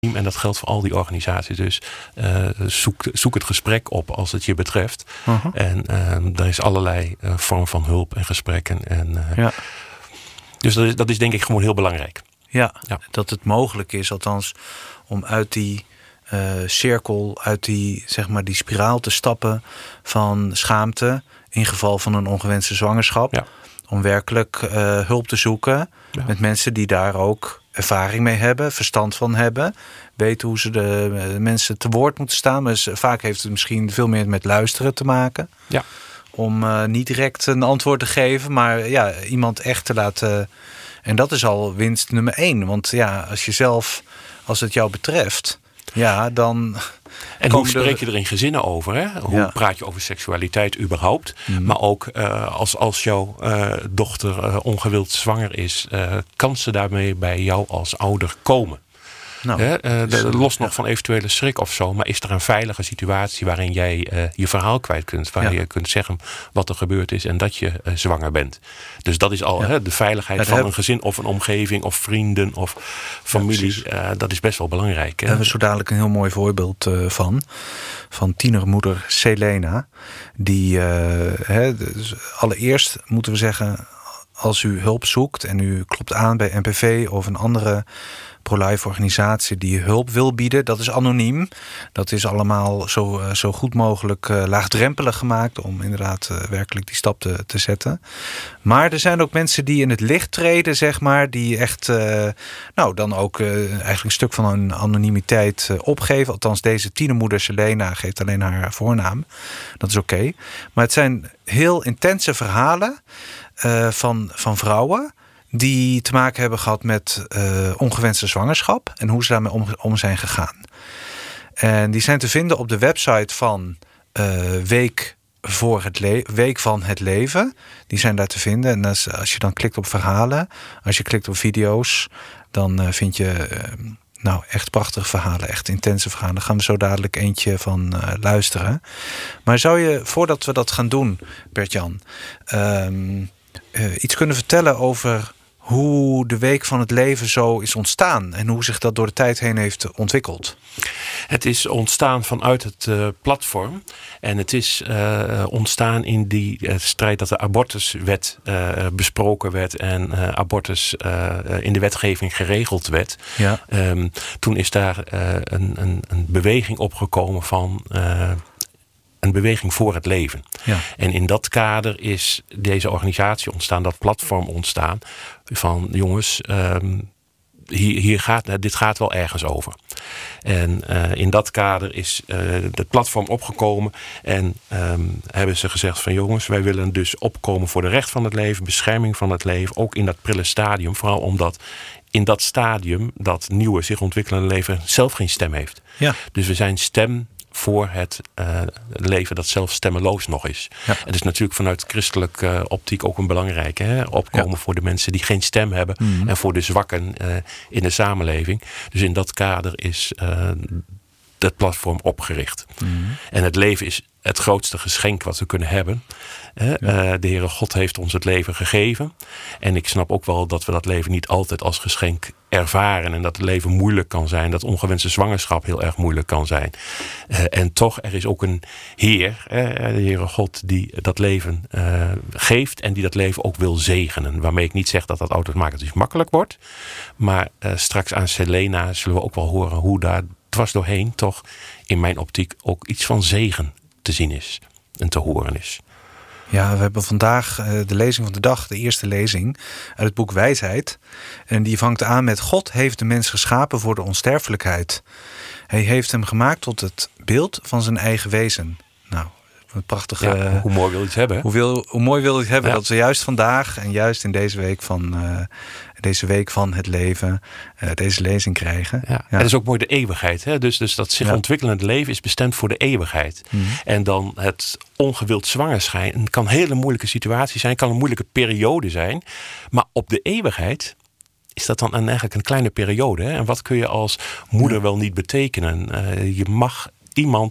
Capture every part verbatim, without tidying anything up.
En dat geldt voor al die organisaties. Dus uh, zoek, zoek het gesprek op als het je betreft. Uh-huh. En uh, er is allerlei uh, vorm van hulp en gesprekken. En, uh, ja. Dus dat is, dat is denk ik gewoon heel belangrijk. Ja, ja, dat het mogelijk is althans om uit die uh, cirkel, uit die, zeg maar, die spiraal te stappen van schaamte in geval van een ongewenste zwangerschap. Ja. Om werkelijk uh, hulp te zoeken ja. met mensen die daar ook ervaring mee hebben, verstand van hebben, weten hoe ze de, de mensen te woord moeten staan. Maar vaak heeft het misschien veel meer met luisteren te maken. Ja. Om uh, niet direct een antwoord te geven, maar ja, iemand echt te laten. En dat is al winst nummer één. Want ja, als je zelf, als het jou betreft, ja, dan. En hoe spreek je er in gezinnen over? Hè? Hoe ja. praat je over seksualiteit überhaupt? Mm. Maar ook uh, als, als jouw uh, dochter uh, ongewild zwanger is, uh, kan ze daarmee bij jou als ouder komen? Nou, He, uh, de, los nog ja. van eventuele schrik of zo. Maar is er een veilige situatie waarin jij uh, je verhaal kwijt kunt. Waar ja. je kunt zeggen wat er gebeurd is en dat je uh, zwanger bent. Dus dat is al ja. he, de veiligheid ja, van heb... een gezin of een omgeving of vrienden of familie. Ja, uh, dat is best wel belangrijk. Hè? Daar hebben we zo dadelijk een heel mooi voorbeeld uh, van. Van tienermoeder Selena. Die uh, he, dus allereerst moeten we zeggen, als u hulp zoekt en u klopt aan bij N P V of een andere pro-life organisatie die hulp wil bieden, dat is anoniem. Dat is allemaal zo, uh, zo goed mogelijk uh, laagdrempelig gemaakt om inderdaad uh, werkelijk die stap te, te zetten. Maar er zijn ook mensen die in het licht treden, zeg maar, die echt uh, nou dan ook uh, eigenlijk een stuk van hun anonimiteit uh, opgeven. Althans, deze tienermoeder Selena geeft alleen haar voornaam. Dat is oké. Okay. Maar het zijn heel intense verhalen uh, van, van vrouwen die te maken hebben gehad met uh, ongewenste zwangerschap en hoe ze daarmee om, om zijn gegaan. En die zijn te vinden op de website van uh, Week, voor het Le- Week van het Leven. Die zijn daar te vinden. En als, als je dan klikt op verhalen, als je klikt op video's, dan uh, vind je uh, nou echt prachtige verhalen, echt intense verhalen. Daar gaan we zo dadelijk eentje van uh, luisteren. Maar zou je, voordat we dat gaan doen, Bert-Jan, um, uh, iets kunnen vertellen over hoe de Week van het Leven zo is ontstaan en hoe zich dat door de tijd heen heeft ontwikkeld? Het is ontstaan vanuit het uh, platform. En het is uh, ontstaan in die uh, strijd dat de abortuswet uh, besproken werd en uh, abortus uh, in de wetgeving geregeld werd. Ja. Um, toen is daar uh, een, een, een beweging opgekomen van Uh, een beweging voor het leven. Ja. En in dat kader is deze organisatie ontstaan, dat platform ontstaan, van jongens, um, hier, hier gaat, dit gaat wel ergens over. En uh, in dat kader is uh, het platform opgekomen en um, hebben ze gezegd van jongens, wij willen dus opkomen voor de recht van het leven, bescherming van het leven, ook in dat prille stadium, vooral omdat in dat stadium dat nieuwe, zich ontwikkelende leven zelf geen stem heeft. Ja. Dus we zijn stem voor het uh, leven dat zelfs stemmeloos nog is. Ja. Het is natuurlijk vanuit christelijke uh, optiek ook een belangrijke. Hè? Opkomen ja. voor de mensen die geen stem hebben. Mm-hmm. En voor de zwakken uh, in de samenleving. Dus in dat kader is uh, dat platform opgericht. Mm-hmm. En het leven is het grootste geschenk wat we kunnen hebben. Ja. Uh, de Heere God heeft ons het leven gegeven. En ik snap ook wel dat we dat leven niet altijd als geschenk ervaren. En dat het leven moeilijk kan zijn. Dat ongewenste zwangerschap heel erg moeilijk kan zijn. Uh, en toch, er is ook een Heer, uh, de Heere God, die dat leven uh, geeft. En die dat leven ook wil zegenen. Waarmee ik niet zeg dat dat automatisch makkelijk wordt. Maar uh, straks aan Selena zullen we ook wel horen hoe daar dwars doorheen toch in mijn optiek ook iets van zegen te zien is en te horen is. Ja, we hebben vandaag uh, de lezing van de dag, de eerste lezing uit het boek Wijsheid. En die vangt aan met: God heeft de mens geschapen voor de onsterfelijkheid. Hij heeft hem gemaakt tot het beeld van zijn eigen wezen. Nou, een prachtige. Ja, hoe mooi wil je het hebben? Hoe, wil, hoe mooi wil je het hebben ja. dat we juist vandaag en juist in deze week van uh, deze week van het leven uh, deze lezing krijgen. Ja. Ja. Het is ook mooi de eeuwigheid. Hè? Dus, dus dat zich ja. ontwikkelend leven is bestemd voor de eeuwigheid. Mm-hmm. En dan het ongewild zwanger zijn kan een hele moeilijke situatie zijn, kan een moeilijke periode zijn. Maar op de eeuwigheid is dat dan een, eigenlijk een kleine periode. Hè? En wat kun je als moeder ja. wel niet betekenen? Uh, je mag iemand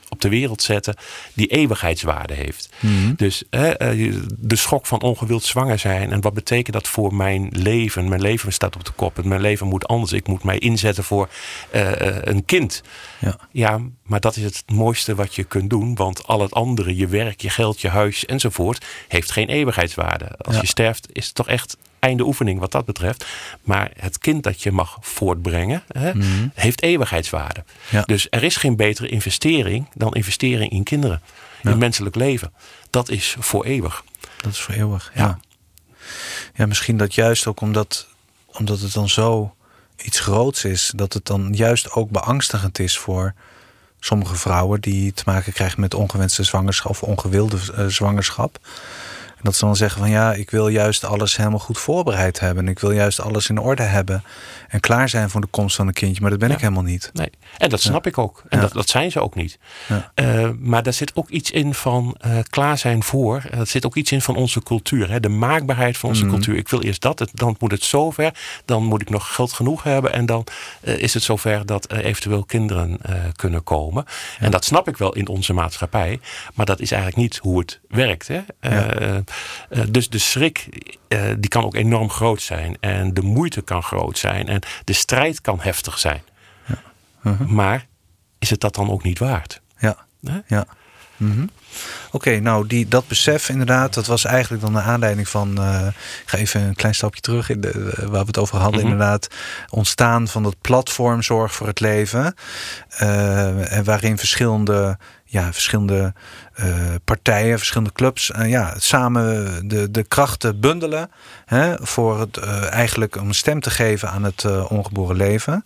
op de wereld zetten die eeuwigheidswaarde heeft. Mm-hmm. Dus uh, de schok van ongewild zwanger zijn. En wat betekent dat voor mijn leven? Mijn leven staat op de kop. Mijn leven moet anders. Ik moet mij inzetten voor uh, een kind. Ja. ja, maar dat is het mooiste wat je kunt doen. Want al het andere, je werk, je geld, je huis enzovoort, heeft geen eeuwigheidswaarde. Als ja. je sterft, is het toch echt einde oefening wat dat betreft. Maar het kind dat je mag voortbrengen, hè, mm-hmm. heeft eeuwigheidswaarde. Ja. Dus er is geen betere investering dan investering in kinderen. Ja. In menselijk leven. Dat is voor eeuwig. Dat is voor eeuwig, ja. Ja, ja misschien dat juist ook omdat, omdat het dan zo iets groots is, dat het dan juist ook beangstigend is voor sommige vrouwen die te maken krijgen met ongewenste zwangerschap of ongewilde uh, zwangerschap. En dat ze dan zeggen van ja, ik wil juist alles helemaal goed voorbereid hebben. Ik wil juist alles in orde hebben en klaar zijn voor de komst van een kindje. Maar dat ben ja. ik helemaal niet. Nee. En dat snap ja. ik ook. En ja. dat, dat zijn ze ook niet. Ja. Uh, maar daar zit ook iets in van uh, klaar zijn voor. Er uh, zit ook iets in van onze cultuur. Hè? De maakbaarheid van onze mm. cultuur. Ik wil eerst dat, dan moet het zover. Dan moet ik nog geld genoeg hebben. En dan uh, is het zover dat uh, eventueel kinderen uh, kunnen komen. Ja. En dat snap ik wel in onze maatschappij. Maar dat is eigenlijk niet hoe het werkt. Hè? Ja. Uh, uh, dus de schrik uh, die kan ook enorm groot zijn. En de moeite kan groot zijn. En de strijd kan heftig zijn. Ja. Uh-huh. Maar is het dat dan ook niet waard? Ja, nee? ja. Mm-hmm. Oké, okay, nou die, dat besef inderdaad, dat was eigenlijk dan de aanleiding van, uh, ik ga even een klein stapje terug in de, uh, waar we het over hadden, mm-hmm. inderdaad, ontstaan van dat platform Zorg voor het Leven, uh, en waarin verschillende, ja, verschillende uh, partijen, verschillende clubs, uh, ja, samen de, de krachten bundelen, hè, voor het uh, eigenlijk om een stem te geven aan het uh, ongeboren leven,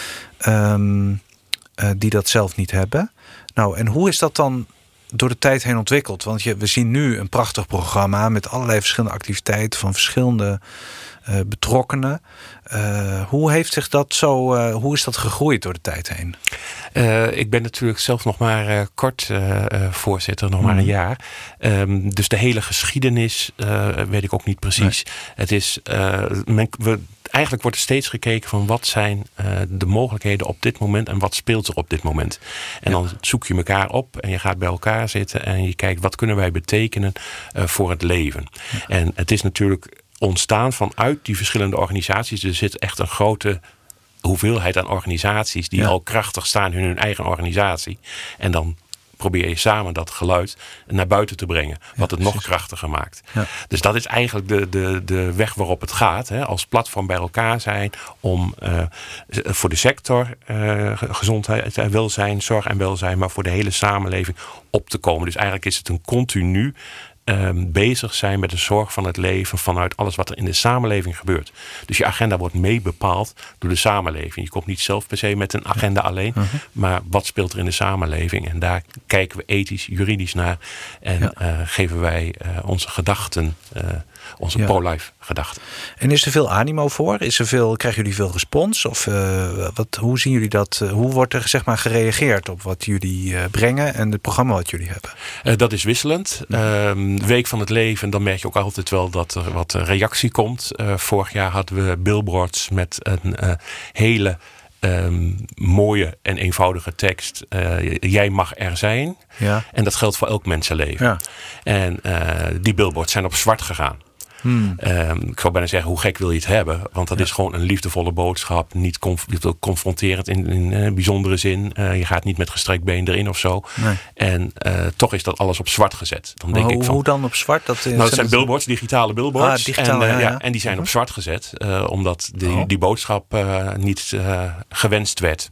um, uh, die dat zelf niet hebben. Nou, en hoe is dat dan door de tijd heen ontwikkeld? Want je, we zien nu een prachtig programma met allerlei verschillende activiteiten van verschillende uh, betrokkenen. Uh, hoe heeft zich dat zo, uh, hoe is dat gegroeid door de tijd heen? Uh, ik ben natuurlijk zelf nog maar uh, kort uh, uh, voorzitter, nog mm. maar een jaar. Um, dus de hele geschiedenis uh, weet ik ook niet precies. Nee. Het is, uh, men, we, eigenlijk wordt er steeds gekeken van wat zijn uh, de mogelijkheden op dit moment en wat speelt er op dit moment. En ja. dan zoek je elkaar op en je gaat bij elkaar zitten en je kijkt wat kunnen wij betekenen uh, voor het leven. Ja. En het is natuurlijk ontstaan vanuit die verschillende organisaties. Er zit echt een grote hoeveelheid aan organisaties die ja. al krachtig staan in hun eigen organisatie. En dan probeer je samen dat geluid naar buiten te brengen. Wat ja, het nog krachtiger maakt. Ja. Dus dat is eigenlijk de, de, de weg waarop het gaat. Hè? Als platform bij elkaar zijn om uh, voor de sector uh, gezondheid en welzijn, zorg en welzijn, maar voor de hele samenleving op te komen. Dus eigenlijk is het een continu Um, bezig zijn met de zorg van het leven vanuit alles wat er in de samenleving gebeurt. Dus je agenda wordt mee bepaald door de samenleving. Je komt niet zelf per se met een agenda alleen, uh-huh. maar wat speelt er in de samenleving? En daar kijken we ethisch, juridisch naar en ja. uh, geven wij uh, onze gedachten, uh, onze ja. pro-life gedachten. En is er veel animo voor? Is er veel, krijgen jullie veel respons? Of uh, wat, hoe zien jullie dat? Uh, hoe wordt er zeg maar gereageerd op wat jullie uh, brengen en het programma wat jullie hebben? Uh, dat is wisselend. Uh, Week van het Leven, dan merk je ook altijd wel dat er wat reactie komt. Uh, vorig jaar hadden we billboards met een uh, hele um, mooie en eenvoudige tekst. Uh, jij mag er zijn. Ja. En dat geldt voor elk mensenleven. Ja. En uh, die billboards zijn op zwart gegaan. Hmm. Um, ik zou bijna zeggen, hoe gek wil je het hebben? Want dat ja. is gewoon een liefdevolle boodschap. Niet conf- confronterend in, in een bijzondere zin. Uh, je gaat niet met gestrekt been erin of zo. Nee. En uh, toch is dat alles op zwart gezet. Dan denk hoe, ik van, hoe dan op zwart? Dat, nou, het zijn billboards, digitale billboards. Ah, digitaal, en, uh, ja, ja. Ja, en die zijn op zwart gezet. Uh, omdat die, oh. die boodschap uh, niet uh, gewenst werd.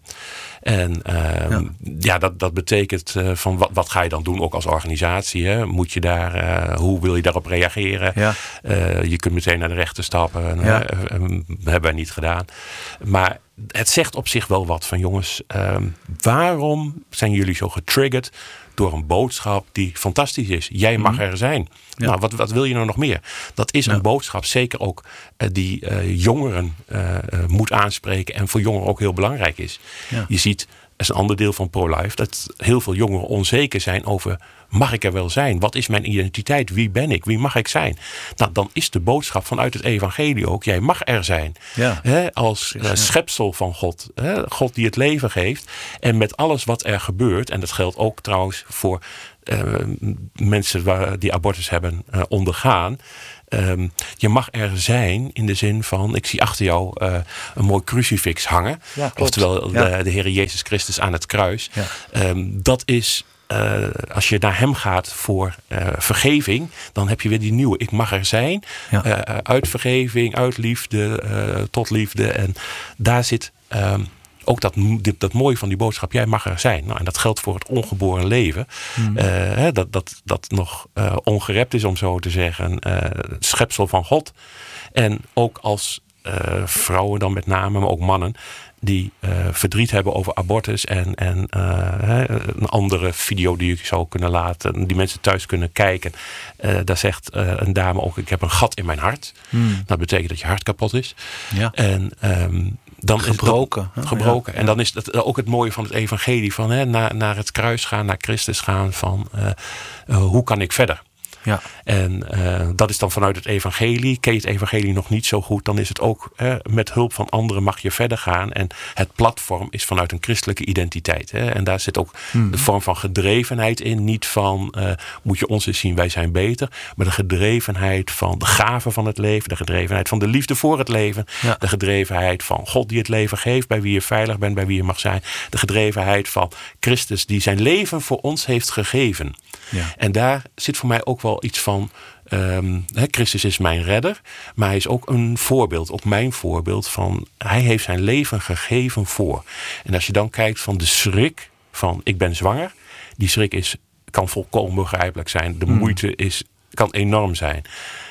En uh, ja. ja, dat, dat betekent uh, van wat, wat ga je dan doen ook als organisatie? Hè? Moet je daar, uh, hoe wil je daarop reageren? Ja. Uh, je kunt meteen naar de rechter stappen. Ja. Uh, uh, dat hebben wij niet gedaan. Maar het zegt op zich wel wat van jongens, uh, waarom zijn jullie zo getriggerd door een boodschap die fantastisch is? Jij mag er zijn. Ja. Nou, wat, wat wil je nou nog meer? Dat is ja. een boodschap, zeker ook uh, die uh, jongeren uh, uh, moet aanspreken en voor jongeren ook heel belangrijk is. Ja. Je ziet is een ander deel van pro-life, dat heel veel jongeren onzeker zijn over, mag ik er wel zijn? Wat is mijn identiteit? Wie ben ik? Wie mag ik zijn? Nou, dan is de boodschap vanuit het evangelie ook, jij mag er zijn. Ja. He, als uh, schepsel van God. He, God die het leven geeft. En met alles wat er gebeurt, en dat geldt ook trouwens voor uh, mensen waar, die abortus hebben uh, ondergaan. Um, je mag er zijn in de zin van, ik zie achter jou uh, een mooi crucifix hangen. Ja, oftewel ja. de, de Heer Jezus Christus aan het kruis. Ja. Um, dat is, uh, als je naar hem gaat voor uh, vergeving, dan heb je weer die nieuwe, ik mag er zijn. Ja. Uh, uit vergeving, uit liefde, uh, tot liefde. En daar zit um, ook dat, dat mooie van die boodschap, jij mag er zijn. Nou, en dat geldt voor het ongeboren leven. Mm. Uh, dat, dat, dat nog uh, ongerept is, om zo te zeggen. Uh, het schepsel van God. En ook als uh, vrouwen dan met name, maar ook mannen, die uh, verdriet hebben over abortus. En, en uh, een andere video die ik zou kunnen laten, die mensen thuis kunnen kijken. Uh, daar zegt uh, een dame ook, ik heb een gat in mijn hart. Mm. Dat betekent dat je hart kapot is. Ja. En um, dan gebroken. Is het gebroken. Ja, ja. En dan is het ook het mooie van het evangelie. Van hè, naar, naar het kruis gaan, naar Christus gaan. Van uh, uh, hoe kan ik verder? Ja. En uh, dat is dan vanuit het evangelie. Ken je het evangelie nog niet zo goed, dan is het ook hè, met hulp van anderen mag je verder gaan. En het platform is vanuit een christelijke identiteit. Hè. En daar zit ook hmm. de vorm van gedrevenheid in. Niet van, uh, moet je ons eens zien, wij zijn beter. Maar de gedrevenheid van de gave van het leven. De gedrevenheid van de liefde voor het leven. Ja. De gedrevenheid van God die het leven geeft. Bij wie je veilig bent, bij wie je mag zijn. De gedrevenheid van Christus die zijn leven voor ons heeft gegeven. Ja. En daar zit voor mij ook wel iets van, um, he, Christus is mijn redder, maar hij is ook een voorbeeld, ook mijn voorbeeld van, hij heeft zijn leven gegeven voor. En als je dan kijkt van de schrik van, ik ben zwanger, die schrik is, kan volkomen begrijpelijk zijn. De hmm. moeite is, kan enorm zijn.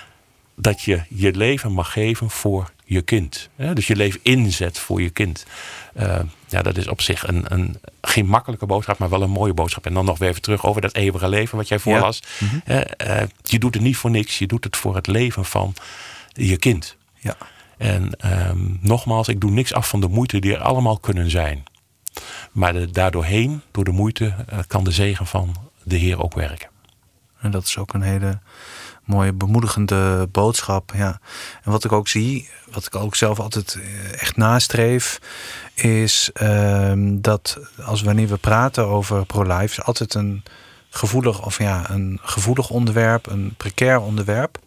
Dat je je leven mag geven voor je kind. Hè? Dus je leven inzet voor je kind. Uh, ja, dat is op zich een, een, geen makkelijke boodschap, maar wel een mooie boodschap. En dan nog weer even terug over dat eeuwige leven wat jij voorlas. Ja. Mm-hmm. Uh, uh, je doet het niet voor niks. Je doet het voor het leven van je kind. Ja. En um, nogmaals, ik doe niks af van de moeite die er allemaal kunnen zijn. Maar de, daardoorheen, door de moeite, uh, kan de zegen van de Heer ook werken. En dat is ook een hele mooie bemoedigende boodschap. Ja. En wat ik ook zie, wat ik ook zelf altijd echt nastreef, is um, dat als wanneer we praten over pro-life, is altijd een gevoelig, of ja, een gevoelig onderwerp, een precair onderwerp,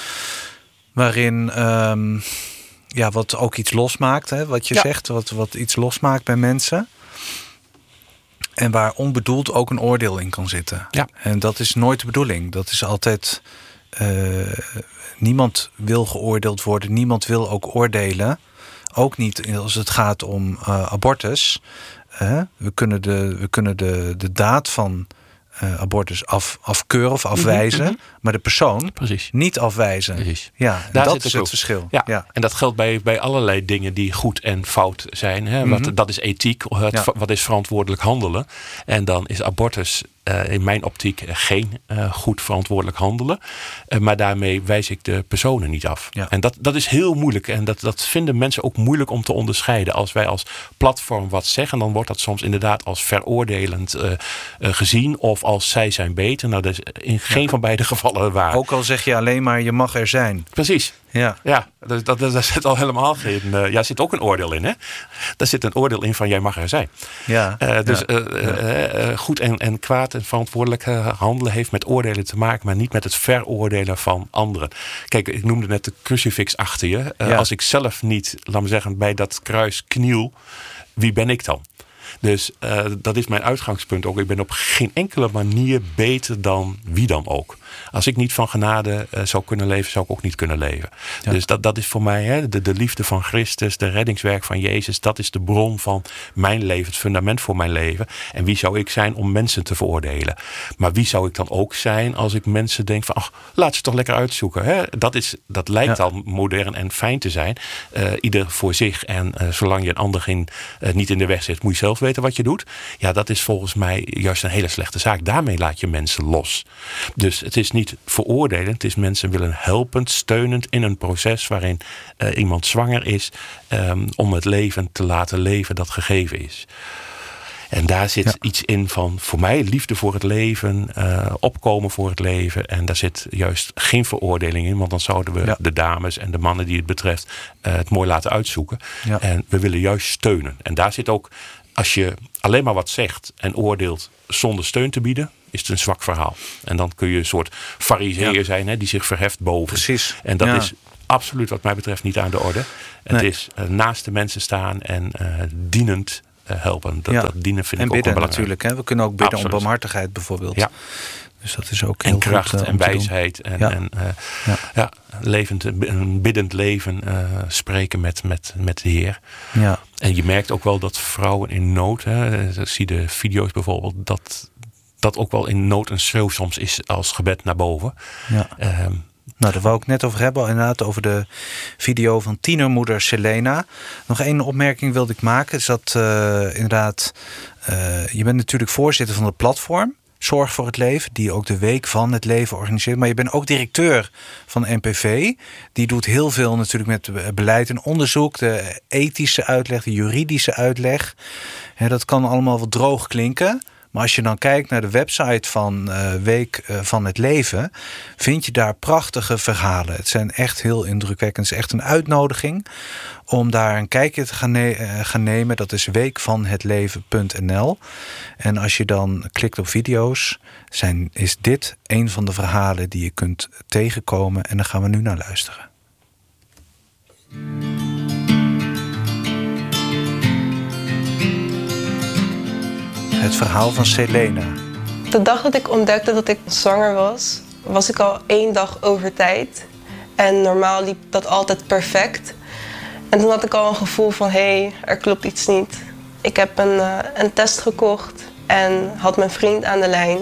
waarin um, ja, wat ook iets losmaakt, hè, wat je ja. zegt, wat, wat iets losmaakt bij mensen. En waar onbedoeld ook een oordeel in kan zitten. Ja. En dat is nooit de bedoeling. Dat is altijd, Uh, niemand wil geoordeeld worden. Niemand wil ook oordelen. Ook niet als het gaat om uh, abortus. Uh, we kunnen de, we kunnen de, de daad van uh, abortus af, afkeuren of afwijzen. Mm-hmm. Maar de persoon Precies. niet afwijzen. Precies. Ja, Daar dat zit is het ook. verschil. Ja. Ja. En dat geldt bij, bij allerlei dingen die goed en fout zijn. Hè? Mm-hmm. Wat, dat is ethiek. Het, ja. Wat is verantwoordelijk handelen? En dan is abortus Uh, in mijn optiek uh, geen uh, goed verantwoordelijk handelen. Uh, maar daarmee wijs ik de personen niet af. Ja. En dat, dat is heel moeilijk. En dat, dat vinden mensen ook moeilijk om te onderscheiden. Als wij als platform wat zeggen, dan wordt dat soms inderdaad als veroordelend uh, uh, gezien. Of als zij zijn beter. Nou, dat is in geen ja. van beide gevallen waar. Ook al zeg je alleen maar, je mag er zijn. Precies. Ja, ja dat, dat, daar zit al helemaal geen. Uh, ja, zit ook een oordeel in, hè? Daar zit een oordeel in van jij mag er zijn. Ja. Uh, dus ja. Uh, uh, uh, goed en, en kwaad en verantwoordelijk uh, handelen heeft met oordelen te maken, maar niet met het veroordelen van anderen. Kijk, ik noemde net de crucifix achter je. Uh, ja. Als ik zelf niet, laat me zeggen, bij dat kruis kniel, wie ben ik dan? Dus uh, dat is mijn uitgangspunt ook. Ik ben op geen enkele manier beter dan wie dan ook. Als ik niet van genade uh, zou kunnen leven, zou ik ook niet kunnen leven. Ja. Dus dat, dat is voor mij hè, de, de liefde van Christus, de reddingswerk van Jezus. Dat is de bron van mijn leven, het fundament voor mijn leven. En wie zou ik zijn om mensen te veroordelen? Maar wie zou ik dan ook zijn als ik mensen denk van, ach, laat ze toch lekker uitzoeken. Hè? Dat, is, dat lijkt ja. al modern en fijn te zijn. Uh, ieder voor zich. En uh, zolang je een ander in, uh, niet in de weg zit, moet je zelf weten wat je doet. Ja, dat is volgens mij juist een hele slechte zaak. Daarmee laat je mensen los. Dus het is niet veroordelend. Het is mensen willen helpend, steunend in een proces waarin uh, iemand zwanger is, um, om het leven te laten leven dat gegeven is. En daar zit Ja. iets in van, voor mij, liefde voor het leven, uh, opkomen voor het leven. En daar zit juist geen veroordeling in, want dan zouden we ja. de dames en de mannen die het betreft uh, het mooi laten uitzoeken. Ja. En we willen juist steunen. En daar zit ook, als je alleen maar wat zegt en oordeelt zonder steun te bieden, is het een zwak verhaal. En dan kun je een soort farizeeër ja. zijn, hè, die zich verheft boven. Precies. En dat ja. is absoluut wat mij betreft niet aan de orde. Het nee. is uh, naast de mensen staan en uh, dienend uh, helpen. Dat, ja. dat dienen vind en ik ook bidden wel belangrijk. Natuurlijk. Hè? We kunnen ook bidden absoluut. om barmhartigheid bijvoorbeeld. Ja. Dus dat is ook heel en kracht goed, uh, en wijsheid. En, ja. en uh, ja. Ja, levend, een biddend leven uh, spreken met, met, met de Heer. Ja. En je merkt ook wel dat vrouwen in nood, hè, zie de video's bijvoorbeeld, dat dat ook wel in nood een schreeuw soms is als gebed naar boven. Ja. Um, Nou, daar wou ik net over hebben, inderdaad, over de video van tienermoeder Selena. Nog één opmerking wilde ik maken, is dat uh, inderdaad, uh, je bent natuurlijk voorzitter van het platform Zorg voor het Leven, die ook de Week van het Leven organiseert. Maar je bent ook directeur van N P V. Die doet heel veel natuurlijk met beleid en onderzoek, de ethische uitleg, de juridische uitleg. Ja, dat kan allemaal wat droog klinken. Maar als je dan kijkt naar de website van uh, Week uh, van het Leven, vind je daar prachtige verhalen. Het zijn echt heel indrukwekkend. Het is echt een uitnodiging om daar een kijkje te gaan, ne- uh, gaan nemen. Dat is week van het leven punt n l. En als je dan klikt op video's, zijn, is dit een van de verhalen die je kunt tegenkomen. En daar gaan we nu naar luisteren. Het verhaal van Selena. De dag dat ik ontdekte dat ik zwanger was, was ik al één dag over tijd. En normaal liep dat altijd perfect. En toen had ik al een gevoel van, hé, hey, er klopt iets niet. Ik heb een, uh, een test gekocht en had mijn vriend aan de lijn.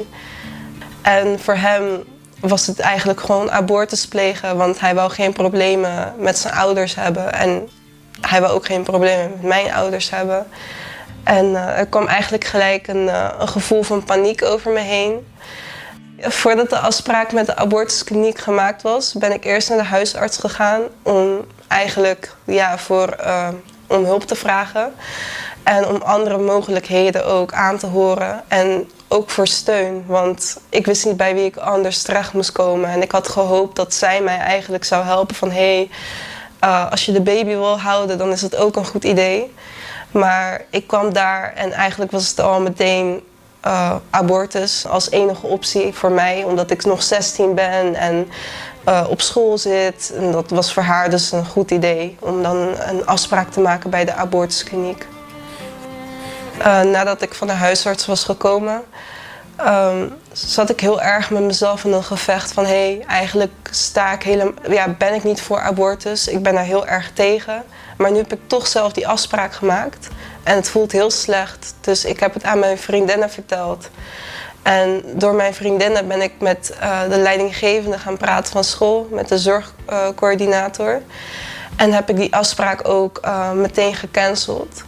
En voor hem was het eigenlijk gewoon abortus plegen, want hij wou geen problemen met zijn ouders hebben. En hij wou ook geen problemen met mijn ouders hebben. En uh, er kwam eigenlijk gelijk een, uh, een gevoel van paniek over me heen. Voordat de afspraak met de abortuskliniek gemaakt was, ben ik eerst naar de huisarts gegaan om eigenlijk ja, voor, uh, om hulp te vragen. En om andere mogelijkheden ook aan te horen. En ook voor steun, want ik wist niet bij wie ik anders terecht moest komen. En ik had gehoopt dat zij mij eigenlijk zou helpen van, hé, hey, uh, als je de baby wil houden, dan is het ook een goed idee. Maar ik kwam daar en eigenlijk was het al meteen uh, abortus als enige optie voor mij. Omdat ik nog zestien ben en uh, op school zit. En dat was voor haar dus een goed idee om dan een afspraak te maken bij de abortuskliniek. Uh, nadat ik van de huisarts was gekomen, um, zat ik heel erg met mezelf in een gevecht van, hé, hey, eigenlijk sta ik helemaal, ja, ben ik niet voor abortus. Ik ben daar heel erg tegen. Maar nu heb ik toch zelf die afspraak gemaakt. En het voelt heel slecht. Dus ik heb het aan mijn vriendinnen verteld. En door mijn vriendinnen ben ik met uh, de leidinggevende gaan praten van school. Met de zorgcoördinator. Uh, en heb ik die afspraak ook uh, meteen gecanceld.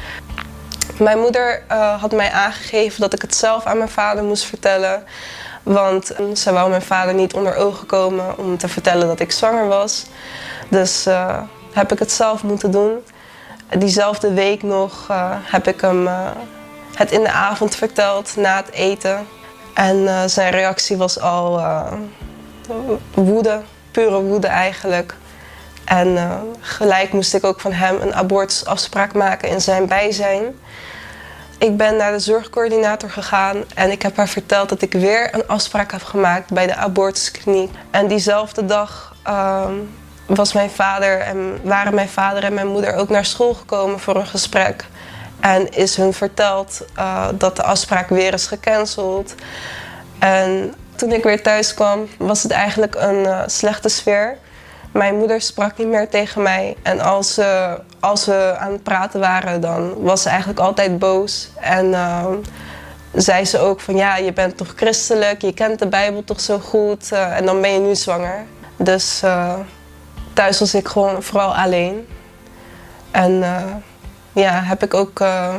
Mijn moeder uh, had mij aangegeven dat ik het zelf aan mijn vader moest vertellen. Want uh, ze wou mijn vader niet onder ogen komen om te vertellen dat ik zwanger was. Dus Uh, heb ik het zelf moeten doen. Diezelfde week nog uh, heb ik hem uh, het in de avond verteld, na het eten. En uh, zijn reactie was al uh, woede, pure woede eigenlijk. En uh, gelijk moest ik ook van hem een abortusafspraak maken in zijn bijzijn. Ik ben naar de zorgcoördinator gegaan en ik heb haar verteld dat ik weer een afspraak heb gemaakt bij de abortuskliniek. En diezelfde dag Uh, was mijn vader en waren mijn vader en mijn moeder ook naar school gekomen voor een gesprek. En is hun verteld uh, dat de afspraak weer is gecanceld. En toen ik weer thuis kwam, was het eigenlijk een uh, slechte sfeer. Mijn moeder sprak niet meer tegen mij. En als, uh, als we aan het praten waren, dan was ze eigenlijk altijd boos. En uh, zei ze ook van, ja, je bent toch christelijk, je kent de Bijbel toch zo goed. Uh, en dan ben je nu zwanger. Dus Uh, thuis was ik gewoon vooral alleen. En uh, ja, heb ik ook uh,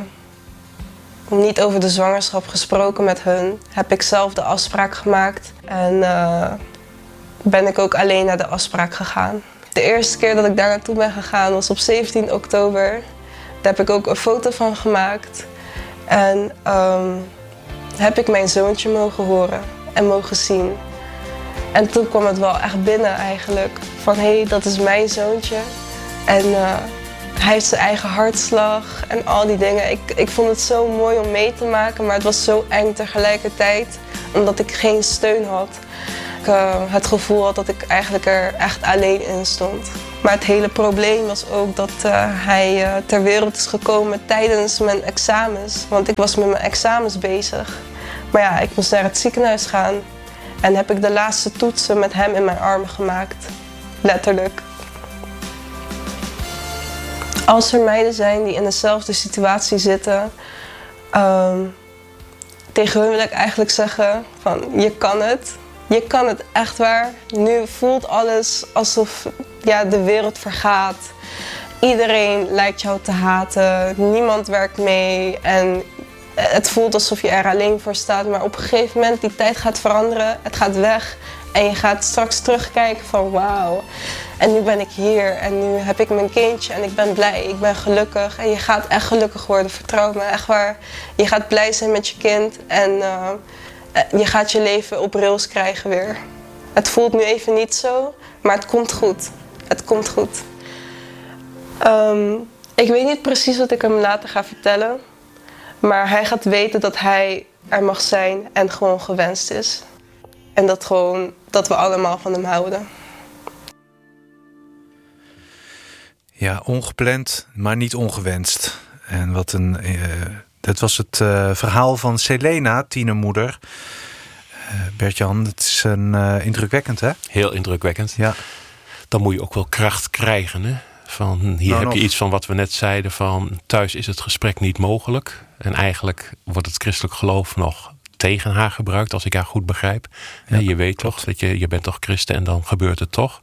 niet over de zwangerschap gesproken met hun. Heb ik zelf de afspraak gemaakt. En uh, ben ik ook alleen naar de afspraak gegaan. De eerste keer dat ik daar naartoe ben gegaan was op zeventien oktober. Daar heb ik ook een foto van gemaakt. En um, heb ik mijn zoontje mogen horen en mogen zien. En toen kwam het wel echt binnen eigenlijk. Van hé, hey, dat is mijn zoontje. En uh, hij heeft zijn eigen hartslag en al die dingen. Ik, ik vond het zo mooi om mee te maken, maar het was zo eng tegelijkertijd. Omdat ik geen steun had. Ik uh, het gevoel had dat ik eigenlijk er echt alleen in stond. Maar het hele probleem was ook dat uh, hij uh, ter wereld is gekomen tijdens mijn examens. Want ik was met mijn examens bezig. Maar ja, ik moest naar het ziekenhuis gaan. En heb ik de laatste toetsen met hem in mijn armen gemaakt. Letterlijk. Als er meiden zijn die in dezelfde situatie zitten... Um, tegen hun wil ik eigenlijk zeggen van je kan het. Je kan het, echt waar. Nu voelt alles alsof ja, de wereld vergaat. Iedereen lijkt jou te haten. Niemand werkt mee. En het voelt alsof je er alleen voor staat. Maar op een gegeven moment, die tijd gaat veranderen. Het gaat weg. En je gaat straks terugkijken van wauw. En nu ben ik hier. En nu heb ik mijn kindje. En ik ben blij. Ik ben gelukkig. En je gaat echt gelukkig worden. Vertrouw me, echt waar. Je gaat blij zijn met je kind. En uh, je gaat je leven op rails krijgen weer. Het voelt nu even niet zo. Maar het komt goed. Het komt goed. Um, ik weet niet precies wat ik hem later ga vertellen. Maar hij gaat weten dat hij er mag zijn en gewoon gewenst is. En dat, gewoon, dat we allemaal van hem houden. Ja, ongepland, maar niet ongewenst. En wat een... Uh, dat was het uh, verhaal van Selena, tienermoeder. Uh, Bert-Jan, het is een uh, indrukwekkend, hè? Heel indrukwekkend. Ja. Dan moet je ook wel kracht krijgen, hè? Van, hier nou, heb nog. je iets van wat we net zeiden van thuis is het gesprek niet mogelijk. En eigenlijk wordt het christelijk geloof nog tegen haar gebruikt, als ik haar goed begrijp. Ja, je weet klopt. toch, dat je, je bent toch christen en dan gebeurt het toch.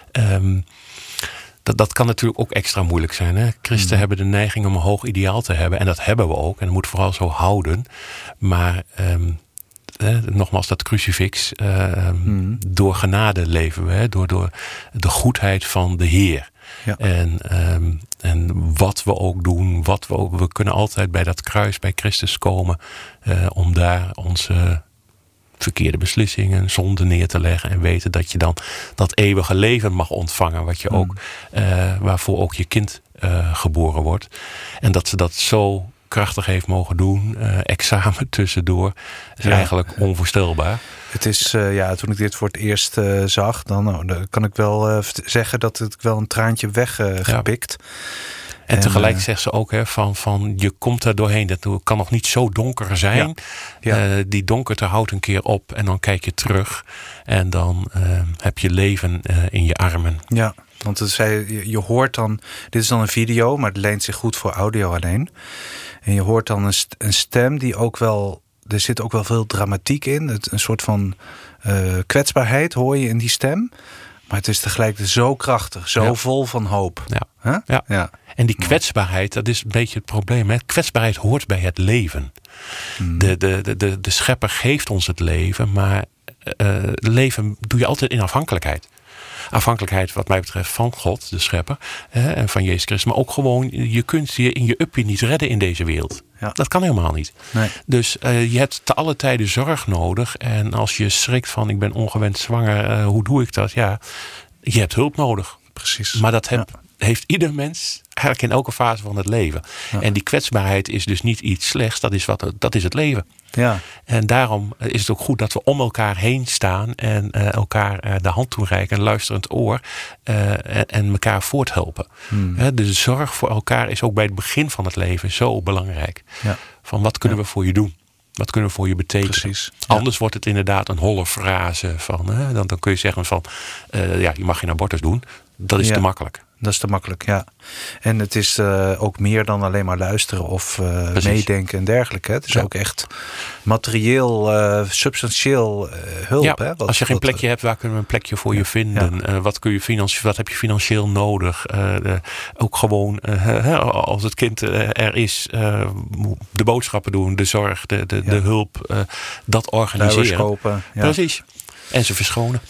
Um, dat, dat kan natuurlijk ook extra moeilijk zijn. Hè? Christen hmm. hebben de neiging om een hoog ideaal te hebben. En dat hebben we ook. En dat moet vooral zo houden. Maar um, eh, nogmaals, dat crucifix. Uh, hmm. Door genade leven we. Hè? Door, door de goedheid van de Heer. Ja. En, um, en wat we ook doen, wat we ook, we kunnen altijd bij dat kruis, bij Christus komen, uh, om daar onze verkeerde beslissingen, zonde neer te leggen en weten dat je dan dat eeuwige leven mag ontvangen, wat je mm. ook, uh, waarvoor ook je kind uh, geboren wordt. En dat ze dat zo krachtig heeft mogen doen, uh, examen tussendoor, is ja. eigenlijk onvoorstelbaar. Het is, uh, ja, toen ik dit voor het eerst uh, zag, dan, nou, dan kan ik wel uh, zeggen dat ik wel een traantje weggepikt. Uh, ja. En, en tegelijk uh, zegt ze ook hè, van, van je komt er doorheen. Dat kan nog niet zo donker zijn. Ja. Ja. Uh, die donkerte houdt een keer op en dan kijk je terug. En dan uh, heb je leven uh, in je armen. Ja, want het zei, je, je hoort dan, dit is dan een video, maar het leent zich goed voor audio alleen. En je hoort dan een, een stem die ook wel, er zit ook wel veel dramatiek in. Het, een soort van uh, kwetsbaarheid hoor je in die stem. Maar het is tegelijkertijd zo krachtig, zo ja. vol van hoop. Ja. Huh? Ja. ja. En die kwetsbaarheid, dat is een beetje het probleem. Hè? Kwetsbaarheid hoort bij het leven. Hmm. De, de, de, de, de schepper geeft ons het leven, maar uh, leven doe je altijd in afhankelijkheid. Afhankelijkheid wat mij betreft van God, de schepper, hè, en van Jezus Christus. Maar ook gewoon, je kunt je in je uppie niet redden in deze wereld. Ja. Dat kan helemaal niet. Nee. Dus uh, je hebt te alle tijden zorg nodig. En als je schrikt van ik ben ongewenst zwanger, uh, hoe doe ik dat? Ja, je hebt hulp nodig. Precies. Maar dat heb, ja. heeft ieder mens eigenlijk in elke fase van het leven. Ja. En die kwetsbaarheid is dus niet iets slechts. Dat is, wat, dat is het leven. Ja. En daarom is het ook goed dat we om elkaar heen staan en uh, elkaar uh, de hand toereiken, een luisterend oor uh, en, en elkaar voorthelpen. Hmm. Uh, de zorg voor elkaar is ook bij het begin van het leven zo belangrijk. Ja. Van wat kunnen ja. we voor je doen? Wat kunnen we voor je betekenen? Precies. Ja. Anders wordt het inderdaad een holle frase van, uh, dan, dan kun je zeggen van uh, ja, je mag geen abortus doen. Dat is ja. te makkelijk. Dat is te makkelijk, ja. En het is uh, ook meer dan alleen maar luisteren of uh, meedenken en dergelijke. Hè? Het is ja. ook echt materieel, uh, substantieel uh, hulp. Ja, hè? Wat, als je geen wat, plekje hebt, waar kunnen we een plekje voor ja. je vinden? Ja. Uh, wat, kun je financi- wat heb je financieel nodig? Uh, uh, ook gewoon, uh, als het kind uh, er is, uh, de boodschappen doen, de zorg, de, de, ja. de hulp, uh, dat organiseren. Kopen, ja. Precies. En ze verschonen.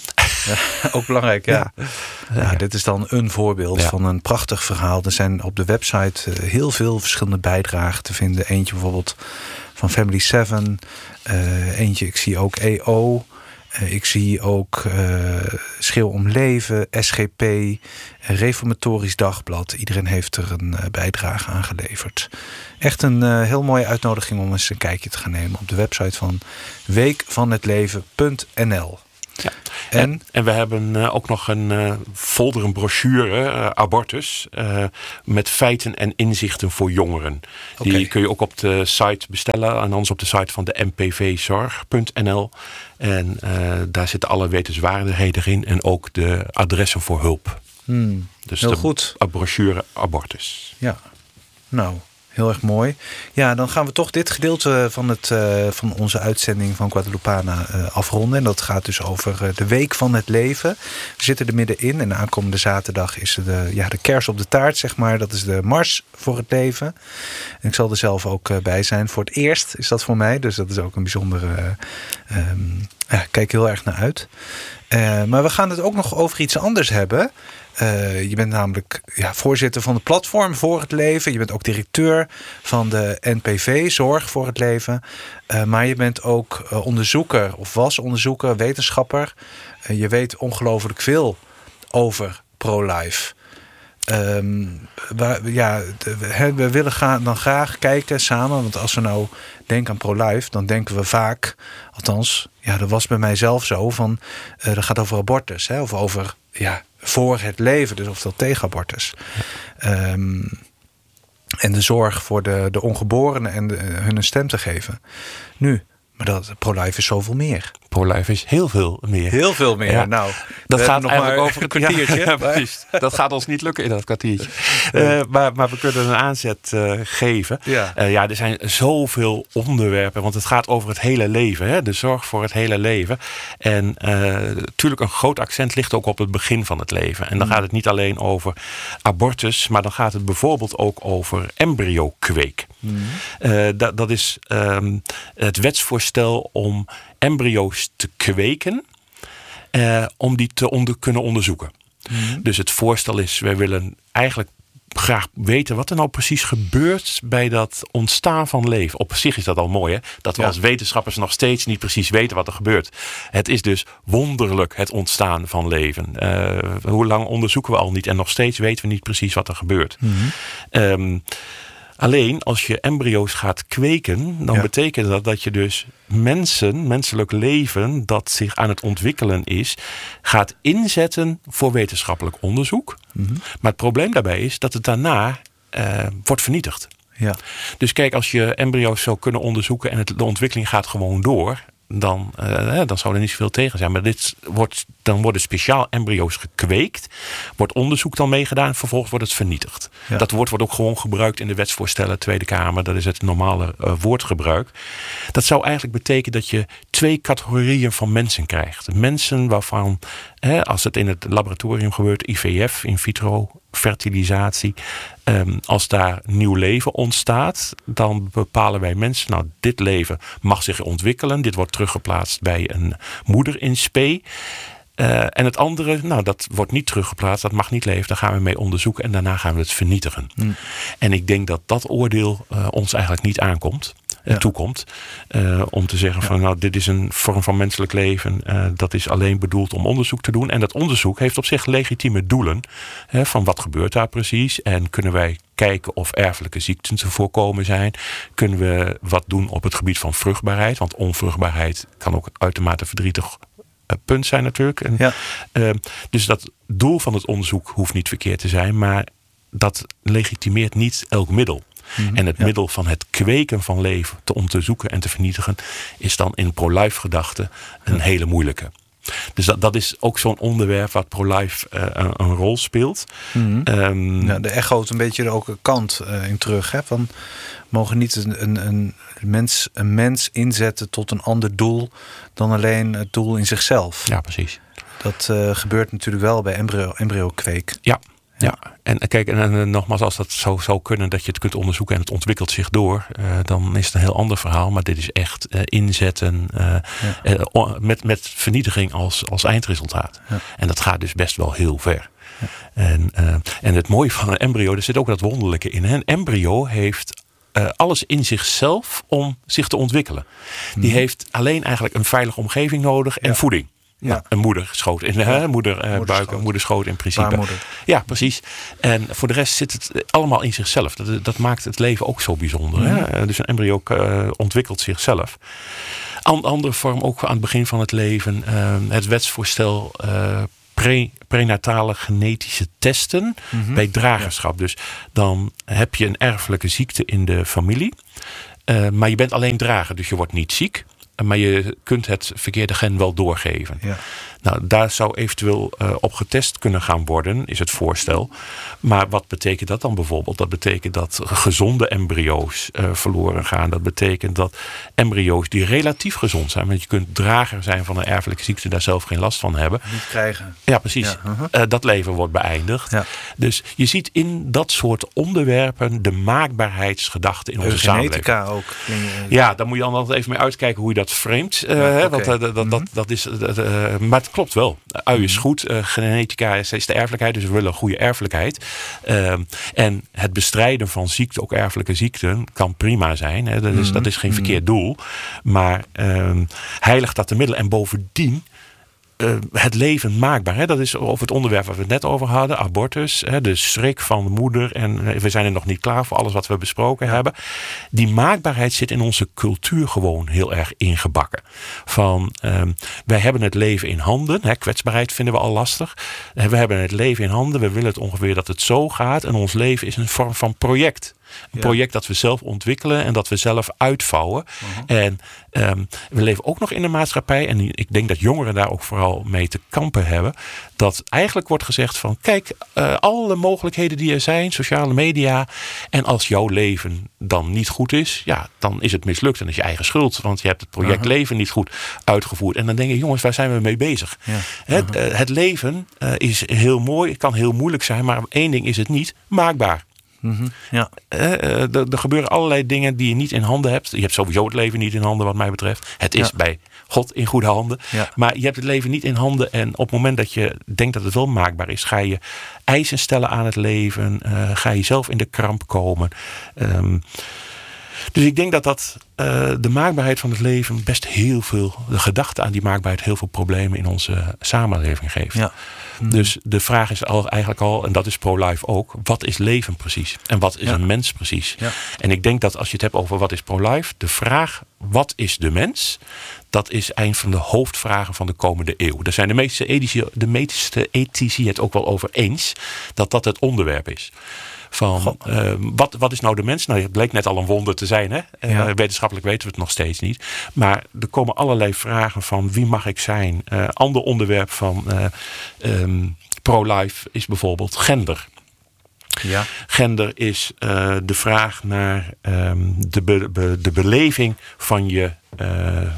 Ja, ook belangrijk, ja. ja. ja dit is dan een voorbeeld ja. van een prachtig verhaal. Er zijn op de website heel veel verschillende bijdragen te vinden. Eentje bijvoorbeeld van Family seven. Uh, eentje, ik zie ook E O. Uh, ik zie ook uh, Schreeuw om Leven, S G P, Reformatorisch Dagblad. Iedereen heeft er een uh, bijdrage aan geleverd. Echt een uh, heel mooie uitnodiging om eens een kijkje te gaan nemen op de website van week van het leven punt n l. Ja. En, en, en we hebben uh, ook nog een uh, folder, een brochure, uh, abortus, uh, met feiten en inzichten voor jongeren. Okay. Die kun je ook op de site bestellen, en anders op de site van de m p v zorg punt n l. En uh, daar zitten alle wetenswaardigheden in en ook de adressen voor hulp. Hmm, dus heel de goed. brochure abortus. Ja, nou... Heel erg mooi. Ja, dan gaan we toch dit gedeelte van, het, uh, van onze uitzending van Guadalupana uh, afronden. En dat gaat dus over uh, de Week van het Leven. We zitten er middenin en aankomende zaterdag is de, ja, de kers op de taart, zeg maar. Dat is de Mars voor het Leven. En ik zal er zelf ook uh, bij zijn. Voor het eerst is dat voor mij, dus dat is ook een bijzondere... Uh, um, ja, ik kijk heel erg naar uit. Uh, maar we gaan het ook nog over iets anders hebben. Uh, je bent namelijk ja, voorzitter van de Platform voor het Leven. Je bent ook directeur van de N P V, Zorg voor het Leven. Uh, maar je bent ook uh, onderzoeker, of was onderzoeker, wetenschapper. Uh, je weet ongelooflijk veel over pro-life. Um, we, ja, we, we willen gaan, dan graag kijken samen. Want als we nou denken aan pro-life, dan denken we vaak... Althans, ja, dat was bij mijzelf zo. Van, uh, dat gaat over abortus. Hè, of over... Ja, voor het leven, dus oftewel tegen abortus. Ja. Um, en de zorg voor de, de ongeborenen en de, hun een stem te geven. Nu, maar dat pro-life is zoveel meer. Pro-life is heel veel meer. Heel veel meer. Ja. Nou, dat gaat nog eigenlijk maar over een kwartiertje. Ja, precies. Dat gaat ons niet lukken in dat kwartiertje. Uh, maar, maar we kunnen een aanzet uh, geven. Ja. Uh, ja, er zijn zoveel onderwerpen, want het gaat over het hele leven. Hè? De zorg voor het hele leven. En natuurlijk uh, een groot accent ligt ook op het begin van het leven. En dan mm. gaat het niet alleen over abortus, maar dan gaat het bijvoorbeeld ook over embryo-kweek. Mm. Uh, dat, dat is um, het wetsvoorstel om embryo's te kweken, eh, om die te onder, kunnen onderzoeken. Mm-hmm. Dus het voorstel is, wij willen eigenlijk graag weten wat er nou precies gebeurt bij dat ontstaan van leven. Op zich is dat al mooi, hè? Dat we ja. als wetenschappers nog steeds niet precies weten wat er gebeurt. Het is dus wonderlijk, het ontstaan van leven. Uh, hoe lang onderzoeken we al niet en nog steeds weten we niet precies wat er gebeurt. Mm-hmm. Um, Alleen als je embryo's gaat kweken, dan ja. betekent dat dat je dus mensen, menselijk leven dat zich aan het ontwikkelen is, gaat inzetten voor wetenschappelijk onderzoek. Mm-hmm. Maar het probleem daarbij is dat het daarna uh, wordt vernietigd. Ja. Dus kijk, als je embryo's zou kunnen onderzoeken en het, de ontwikkeling gaat gewoon door, dan, uh, dan zou er niet zoveel tegen zijn. Maar dit wordt, dan worden speciaal embryo's gekweekt. Wordt onderzoek dan meegedaan. Vervolgens wordt het vernietigd. Ja. Dat woord wordt ook gewoon gebruikt in de wetsvoorstellen Tweede Kamer. Dat is het normale uh, woordgebruik. Dat zou eigenlijk betekenen dat je twee categorieën van mensen krijgt. Mensen waarvan, hè, als het in het laboratorium gebeurt, I V F, in vitro fertilisatie. Um, als daar nieuw leven ontstaat, dan bepalen wij mensen, nou, dit leven mag zich ontwikkelen. Dit wordt teruggeplaatst bij een moeder in spe. Uh, en het andere, nou, dat wordt niet teruggeplaatst, dat mag niet leven. Daar gaan we mee onderzoeken en daarna gaan we het vernietigen. Hmm. En ik denk dat dat oordeel uh, ons eigenlijk niet aankomt. Ja. toekomt. Uh, om te zeggen van, ja. nou, dit is een vorm van menselijk leven. Uh, dat is alleen bedoeld om onderzoek te doen. En dat onderzoek heeft op zich legitieme doelen. Hè, van wat gebeurt daar precies? En kunnen wij kijken of erfelijke ziekten te voorkomen zijn? Kunnen we wat doen op het gebied van vruchtbaarheid? Want onvruchtbaarheid kan ook uitermate verdrietig punt zijn natuurlijk. En, ja. uh, dus dat doel van het onderzoek hoeft niet verkeerd te zijn. Maar dat legitimeert niet elk middel. Mm-hmm. En het ja. middel van het kweken van leven te onderzoeken en te vernietigen is dan in pro-life gedachte een ja. hele moeilijke. Dus dat, dat is ook zo'n onderwerp wat pro-life uh, een, een rol speelt. Mm-hmm. Um, ja, de echoot een beetje er ook een kant uh, in terug. Hè? Van, mogen niet een, een, een, mens, een mens inzetten tot een ander doel dan alleen het doel in zichzelf. Ja, precies. Dat uh, gebeurt natuurlijk wel bij embryo, embryo-kweek. Ja. Ja, en kijk, en, en nogmaals, als dat zo zou kunnen dat je het kunt onderzoeken en het ontwikkelt zich door, uh, dan is het een heel ander verhaal. Maar dit is echt uh, inzetten uh, ja. uh, met, met vernietiging als, als eindresultaat. Ja. En dat gaat dus best wel heel ver. Ja. En, uh, en het mooie van een embryo, er zit ook dat wonderlijke in. Hè? Een embryo heeft uh, alles in zichzelf om zich te ontwikkelen. Hmm. Die heeft alleen eigenlijk een veilige omgeving nodig en ja. voeding. Ja. Nou, een moederschoot in de ja. moeder, uh, buik, een moederschoot in principe. Baarmoeder. Ja, precies. En voor de rest zit het allemaal in zichzelf. Dat, dat maakt het leven ook zo bijzonder. Mm-hmm. Hè? Dus een embryo uh, ontwikkelt zichzelf. Een andere vorm ook aan het begin van het leven. Uh, het wetsvoorstel uh, pre, prenatale genetische testen mm-hmm. bij dragerschap. Ja. Dus dan heb je een erfelijke ziekte in de familie. Uh, maar je bent alleen drager, dus je wordt niet ziek. Maar je kunt het verkeerde gen wel doorgeven. Ja. Nou, daar zou eventueel uh, op getest kunnen gaan worden, is het voorstel. Maar wat betekent dat dan bijvoorbeeld? Dat betekent dat gezonde embryo's uh, verloren gaan. Dat betekent dat embryo's die relatief gezond zijn, want je kunt drager zijn van een erfelijke ziekte, daar zelf geen last van hebben. Niet krijgen. Ja, precies. Ja, uh-huh. uh, dat leven wordt beëindigd. Ja. Dus je ziet in dat soort onderwerpen de maakbaarheidsgedachte in onze samenleving. Genetica ook. Ja, daar moet je dan altijd even mee uitkijken hoe je dat framet. Uh, ja, okay. Want uh, dat, mm-hmm. dat, dat is. Uh, maar het klopt wel. Ui is goed. Uh, genetica is, is de erfelijkheid. Dus we willen een goede erfelijkheid. Uh, en het bestrijden van ziekte, ook erfelijke ziekten, kan prima zijn. Hè. Dat, is, mm-hmm. dat is geen verkeerd doel. Maar uh, heiligt dat de middelen. En bovendien Uh, het leven maakbaar. Hè? Dat is over het onderwerp waar we het net over hadden. Abortus, hè? De schrik van de moeder. En we zijn er nog niet klaar voor alles wat we besproken ja. hebben. Die maakbaarheid zit in onze cultuur gewoon heel erg ingebakken. Van, um, wij hebben het leven in handen. Hè? Kwetsbaarheid vinden we al lastig. We hebben het leven in handen. We willen het ongeveer dat het zo gaat. En ons leven is een vorm van project. Een ja. project dat we zelf ontwikkelen en dat we zelf uitvouwen. Uh-huh. En um, we leven ook nog in een maatschappij, en ik denk dat jongeren daar ook vooral mee te kampen hebben, dat eigenlijk wordt gezegd van, kijk, uh, alle mogelijkheden die er zijn, sociale media, en als jouw leven dan niet goed is, ja, dan is het mislukt en dat is je eigen schuld, want je hebt het project uh-huh. leven niet goed uitgevoerd. En dan denk je, jongens, waar zijn we mee bezig? Ja. Uh-huh. Het, uh, het leven uh, is heel mooi, het kan heel moeilijk zijn, maar één ding is het niet, maakbaar. Mm-hmm, ja. Uh, er, er gebeuren allerlei dingen die je niet in handen hebt. Je hebt sowieso het leven niet in handen wat mij betreft. Het is ja. bij God in goede handen. Ja. Maar je hebt het leven niet in handen. En op het moment dat je denkt dat het wel maakbaar is, ga je eisen stellen aan het leven. Uh, ga je zelf in de kramp komen. Um, Dus ik denk dat dat uh, de maakbaarheid van het leven best heel veel, de gedachte aan die maakbaarheid heel veel problemen in onze samenleving geeft. Ja. Mm. Dus de vraag is al, eigenlijk al, en dat is pro-life ook, wat is leven precies? En wat is ja. een mens precies? Ja. En ik denk dat als je het hebt over wat is pro-life, de vraag wat is de mens? Dat is een van de hoofdvragen van de komende eeuw. Daar zijn de meeste ethici, de meeste ethici het ook wel over eens dat dat het onderwerp is. Van uh, wat, wat is nou de mens? Nou, het bleek net al een wonder te zijn. Hè? Ja. Uh, wetenschappelijk weten we het nog steeds niet. Maar er komen allerlei vragen van wie mag ik zijn? Uh, ander onderwerp van uh, um, pro-life is bijvoorbeeld gender. Ja. Gender is uh, de vraag naar um, de, be, be, de beleving van je uh,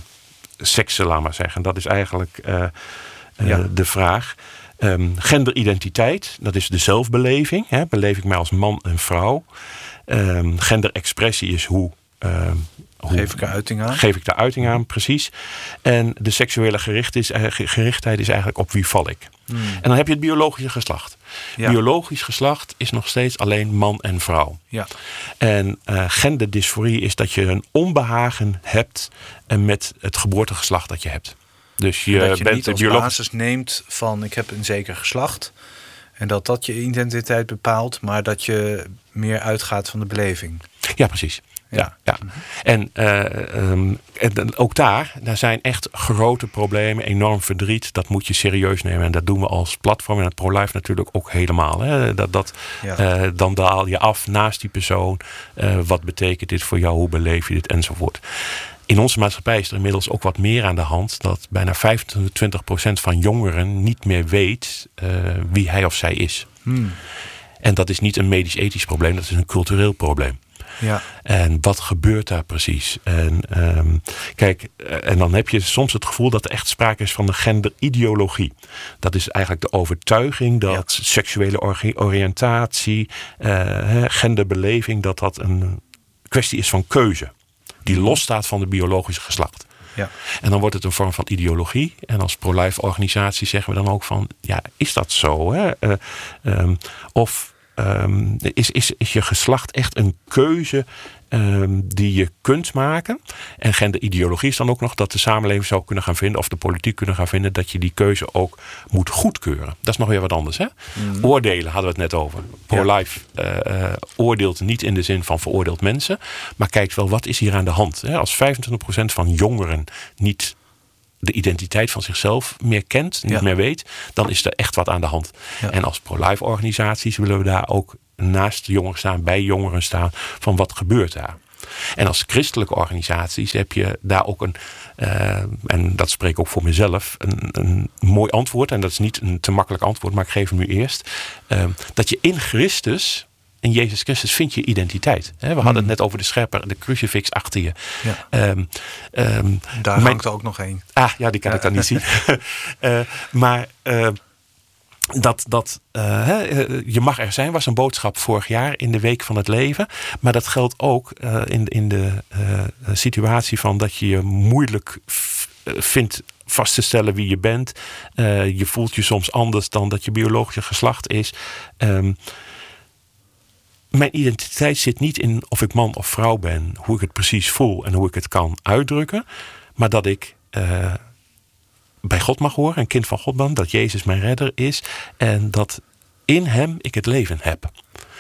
seksen, laat maar zeggen. Dat is eigenlijk uh, uh, ja. de vraag. Um, genderidentiteit, dat is de zelfbeleving. Hè? Beleef ik mij als man en vrouw. Um, genderexpressie is hoe, um, hoe... Geef ik er uiting aan? Geef ik de uiting aan, precies. En de seksuele gericht is, uh, gerichtheid is eigenlijk op wie val ik. Hmm. En dan heb je het biologische geslacht. Ja. Biologisch geslacht is nog steeds alleen man en vrouw. Ja. En uh, genderdysforie is dat je een onbehagen hebt met het geboortegeslacht dat je hebt. Dus je, dat je bent niet als biologisch... basis neemt van ik heb een zeker geslacht. En dat dat je identiteit bepaalt. Maar dat je meer uitgaat van de beleving. Ja, precies. Ja, ja. En, uh, um, en ook daar, daar zijn echt grote problemen, enorm verdriet. Dat moet je serieus nemen. En dat doen we als platform en het pro-life natuurlijk ook helemaal. Hè. Dat, dat, ja. uh, dan daal je af naast die persoon. Uh, wat betekent dit voor jou? Hoe beleef je dit? Enzovoort. In onze maatschappij is er inmiddels ook wat meer aan de hand. Dat bijna vijfentwintig procent van jongeren niet meer weet uh, wie hij of zij is. Hmm. En dat is niet een medisch-ethisch probleem. Dat is een cultureel probleem. Ja. En wat gebeurt daar precies? En um, kijk, en dan heb je soms het gevoel dat er echt sprake is van een genderideologie. Dat is eigenlijk de overtuiging dat ja. seksuele or- oriëntatie, uh, genderbeleving, dat dat een kwestie is van keuze. Die losstaat van de biologische geslacht. Ja. En dan wordt het een vorm van ideologie. En als pro-life organisatie zeggen we dan ook van, ja, is dat zo? Hè? Uh, um, of um, is, is, is je geslacht echt een keuze um, die je kunt maken? En genderideologie is dan ook nog dat de samenleving zou kunnen gaan vinden, of de politiek kunnen gaan vinden, dat je die keuze ook moet goedkeuren. Dat is nog weer wat anders. Hè? Mm. Oordelen hadden we het net over. Pro-life uh, uh, oordeelt niet in de zin van veroordeelt mensen, maar kijkt wel wat is hier aan de hand. Hè? Als vijfentwintig procent van jongeren niet de identiteit van zichzelf meer kent, niet ja. meer weet, dan is er echt wat aan de hand. Ja. En als pro-life organisaties willen we daar ook naast de jongeren staan, bij jongeren staan, van wat gebeurt daar. En als christelijke organisaties heb je daar ook een, uh, en dat spreek ik ook voor mezelf, een, een mooi antwoord. En dat is niet een te makkelijk antwoord, maar ik geef hem nu eerst. Uh, dat je in Christus, in Jezus Christus, vind je identiteit. We hadden het net over de scherper, de crucifix achter je. Ja. Um, um, daar mijn, hangt er ook nog één. Ah, ja, die kan ja. ik dan niet zien. uh, maar Uh, Dat, dat uh, je mag er zijn, was een boodschap vorig jaar in de Week van het Leven. Maar dat geldt ook uh, in, in de uh, situatie van dat je je moeilijk f- vindt vast te stellen wie je bent. Uh, je voelt je soms anders dan dat je biologische geslacht is. Um, mijn identiteit zit niet in of ik man of vrouw ben, hoe ik het precies voel en hoe ik het kan uitdrukken. Maar dat ik Uh, bij God mag horen, een kind van God ben, dat Jezus mijn redder is en dat in hem ik het leven heb.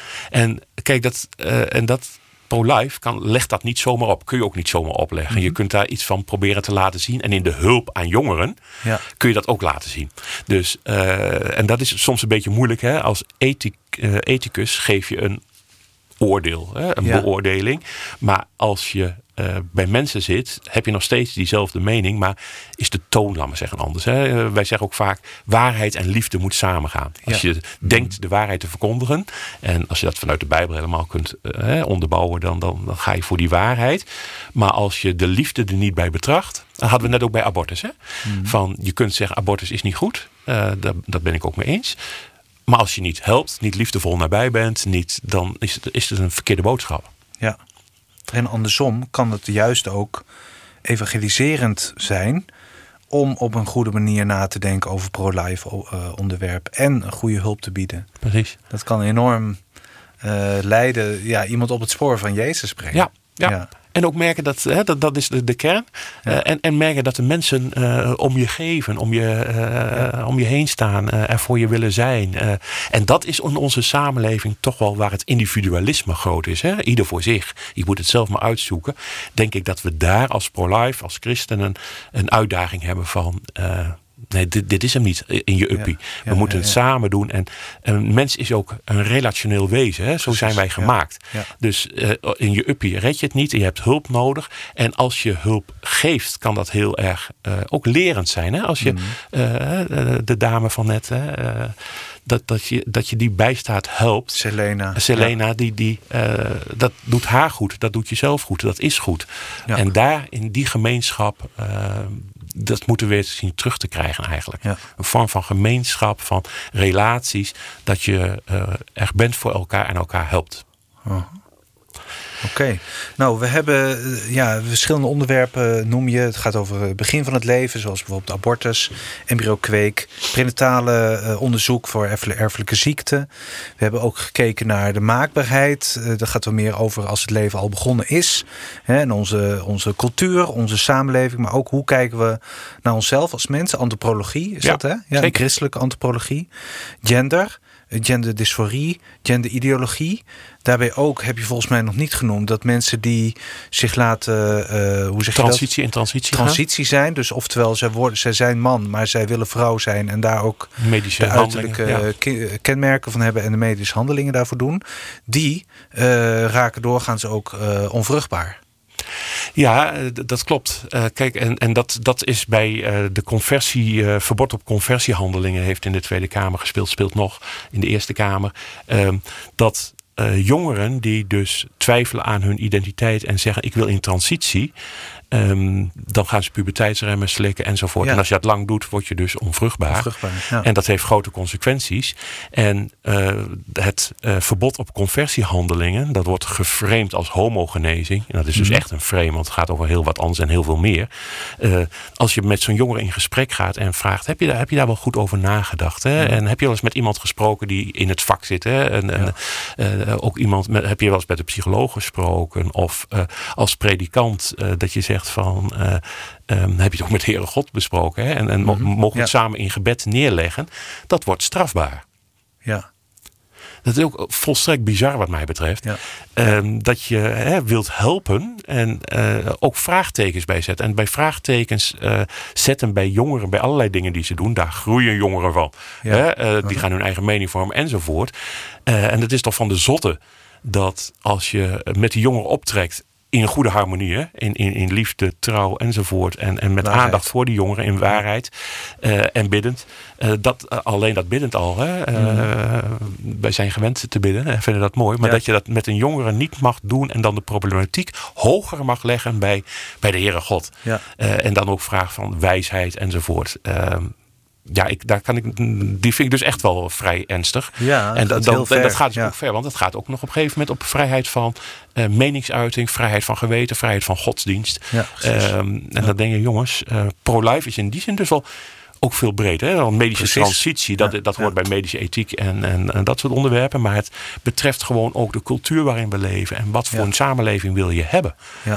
En kijk, dat, uh, en dat pro-life kan, legt dat niet zomaar op. Kun je ook niet zomaar opleggen. Mm-hmm. Je kunt daar iets van proberen te laten zien. En in de hulp aan jongeren ja. kun je dat ook laten zien. Dus, uh, en dat is soms een beetje moeilijk. Hè? Als ethic, uh, ethicus geef je een oordeel, hè? een ja. beoordeling. Maar als je Uh, bij mensen zit, heb je nog steeds diezelfde mening, maar is de toon, laat maar zeggen, anders. Hè? Uh, wij zeggen ook vaak, waarheid en liefde moet samengaan. Als ja. je mm-hmm. denkt de waarheid te verkondigen, en als je dat vanuit de Bijbel helemaal kunt uh, onderbouwen, dan, dan, dan ga je voor die waarheid. Maar als je de liefde er niet bij betracht, dan hadden we net ook bij abortus. Hè? Mm-hmm. Van, je kunt zeggen, abortus is niet goed. Uh, dat, dat ben ik ook mee eens. Maar als je niet helpt, niet liefdevol nabij bent, niet, dan is het, is het een verkeerde boodschap. Ja. En andersom kan het juist ook evangeliserend zijn om op een goede manier na te denken over pro-life uh, onderwerp en een goede hulp te bieden. Precies. Dat kan enorm uh, leiden, ja, iemand op het spoor van Jezus brengen. Ja, ja. ja. En ook merken dat, hè, dat, dat is de, de kern. Ja. Uh, en, en merken dat de mensen uh, om je geven, om je, uh, ja. om je heen staan, uh, er voor je willen zijn. Uh, en dat is in onze samenleving toch wel waar het individualisme groot is. Hè? Ieder voor zich. Je moet het zelf maar uitzoeken. Denk ik dat we daar als pro-life, als christenen, een uitdaging hebben van Uh, nee, dit, dit is hem niet in je uppie. Ja, ja, we moeten ja, ja. het samen doen. En een mens is ook een relationeel wezen. Hè? Zo Precies, zijn wij gemaakt. Ja, ja. Dus uh, in je uppie red je het niet. Je hebt hulp nodig. En als je hulp geeft, kan dat heel erg uh, ook lerend zijn. Hè? Als je mm. uh, de dame van net, uh, dat, dat, je, dat je die bijstaat helpt. Selena. Selena, ja. die, die, uh, dat doet haar goed. Dat doet jezelf goed. Dat is goed. Ja. En daar in die gemeenschap Uh, dat moeten we weer zien terug te krijgen eigenlijk. Ja. Een vorm van gemeenschap, van relaties. Dat je uh, er bent voor elkaar en elkaar helpt. Oh. Oké. Okay. Nou, we hebben ja, verschillende onderwerpen, noem je. Het gaat over het begin van het leven, zoals bijvoorbeeld abortus, embryo-kweek, prenatale uh, onderzoek voor erfelijke ziekten. We hebben ook gekeken naar de maakbaarheid. Uh, dat gaat er meer over als het leven al begonnen is. Hè, en onze, onze cultuur, onze samenleving, maar ook hoe kijken we naar onszelf als mensen. Antropologie is ja, dat, hè? Ja, de christelijke antropologie. Gender. Genderdysforie, genderideologie. Daarbij ook, heb je volgens mij nog niet genoemd, dat mensen die zich laten Uh, hoe zeg transitie je en transitie Transitie gaan. zijn. Dus oftewel, zij, worden, zij zijn man, maar zij willen vrouw zijn en daar ook medische de uiterlijke ja. ke- kenmerken van hebben en de medische handelingen daarvoor doen. Die uh, raken doorgaans ook uh, onvruchtbaar. Ja, dat klopt. Uh, kijk, en, en dat, dat is bij uh, de conversie, uh, verbod op conversiehandelingen heeft in de Tweede Kamer gespeeld, speelt nog in de Eerste Kamer. Uh, dat uh, jongeren die dus twijfelen aan hun identiteit en zeggen ik wil in transitie. Um, dan gaan ze puberteitsremmen slikken enzovoort. Ja. En als je dat lang doet, word je dus onvruchtbaar. onvruchtbaar ja. En dat heeft grote consequenties. En uh, het uh, verbod op conversiehandelingen, dat wordt geframed als homogenezing. En dat is dus mm. echt een frame, want het gaat over heel wat anders en heel veel meer. Uh, als je met zo'n jongere in gesprek gaat en vraagt, heb je daar, heb je daar wel goed over nagedacht? Hè? Mm. En heb je wel eens met iemand gesproken die in het vak zit? Hè? En, ja. en uh, ook iemand, met, heb je wel eens met een psycholoog gesproken? Of uh, als predikant uh, dat je zegt van, uh, um, heb je het ook met de Heere God besproken? Hè? En, en mm-hmm. mogen we het ja. samen in gebed neerleggen? Dat wordt strafbaar. Ja. Dat is ook volstrekt bizar wat mij betreft. Ja. Um, dat je hè, wilt helpen en uh, ook vraagtekens bij zetten. En bij vraagtekens uh, zetten bij jongeren, bij allerlei dingen die ze doen. Daar groeien jongeren van. Ja. Hè? Uh, die gaan hun eigen mening vormen enzovoort. Uh, en het is toch van de zotte dat als je met die jongeren optrekt in een goede harmonie, hè? In, in, in liefde, trouw enzovoort. En, en met waarheid. Aandacht voor die jongeren in waarheid. Uh, en biddend. Uh, dat, uh, alleen dat biddend al. Hè? Uh, mm. Wij zijn gewend te bidden en vinden dat mooi. Maar ja. dat je dat met een jongere niet mag doen. En dan de problematiek hoger mag leggen bij, bij de Heere God. Ja. Uh, en dan ook vragen van wijsheid enzovoort. Uh, Ja, ik, daar kan ik, die vind ik dus echt wel vrij ernstig. Ja, en dat, dan, dat, dat gaat dus ja. ook ver. Want het gaat ook nog op een gegeven moment op vrijheid van uh, meningsuiting, vrijheid van geweten, vrijheid van godsdienst. Ja, um, en ja. dan denk je, jongens, uh, pro-life is in die zin dus wel ook veel breder. Hè? Want medische Precies. transitie, dat, ja, dat hoort ja. bij medische ethiek en, en, en dat soort onderwerpen. Maar het betreft gewoon ook de cultuur waarin we leven. En wat voor ja. een samenleving wil je hebben. Ja.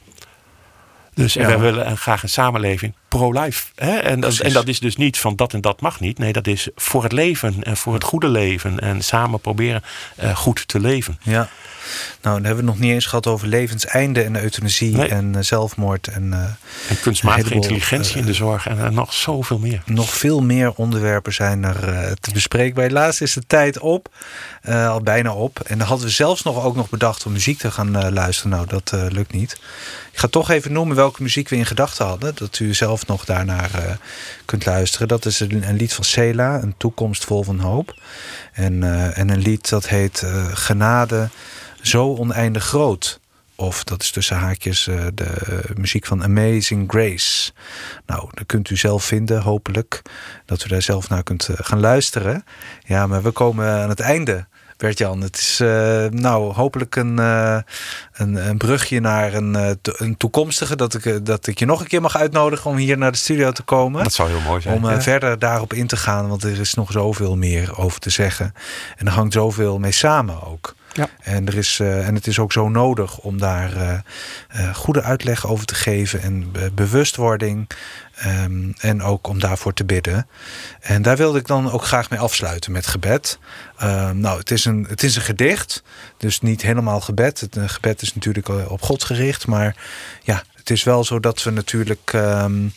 Dus en ja. wij willen graag een samenleving pro-life. Hè? En, dat, en dat is dus niet van dat en dat mag niet. Nee, dat is voor het leven en voor het goede leven. En samen proberen uh, goed te leven. Ja. Nou, dan hebben we het nog niet eens gehad over levenseinde en euthanasie nee. en uh, zelfmoord. En, uh, en kunstmatige intelligentie uh, in de zorg en uh, nog zoveel meer. Nog veel meer onderwerpen zijn er uh, te bespreken. Helaas is de tijd op, uh, al bijna op. En dan hadden we zelfs nog ook nog bedacht om muziek te gaan uh, luisteren. Nou, dat uh, lukt niet. Ik ga toch even noemen welke muziek we in gedachten hadden. Dat u zelf nog daarnaar uh, kunt luisteren. Dat is een, een lied van Sela, Een toekomst vol van hoop. En, uh, en een lied dat heet uh, Genade, zo oneindig groot. Of dat is tussen haakjes uh, de uh, muziek van Amazing Grace. Nou, dat kunt u zelf vinden, hopelijk. Dat u daar zelf naar kunt uh, gaan luisteren. Ja, maar we komen aan het einde, Bert-Jan. Het is uh, nou hopelijk een, uh, een, een brugje naar een, uh, to- een toekomstige. Dat ik, uh, dat ik je nog een keer mag uitnodigen om hier naar de studio te komen. Dat zou heel mooi zijn. Om uh, ja. verder daarop in te gaan. Want er is nog zoveel meer over te zeggen. En er hangt zoveel mee samen ook. Ja. En, er is, uh, en het is ook zo nodig om daar uh, uh, goede uitleg over te geven. En uh, bewustwording. Um, en ook om daarvoor te bidden. En daar wilde ik dan ook graag mee afsluiten met gebed. Uh, nou, het is, een, het is een gedicht. Dus niet helemaal gebed. Het een gebed is natuurlijk op God gericht. Maar ja, het is wel zo dat we natuurlijk Um,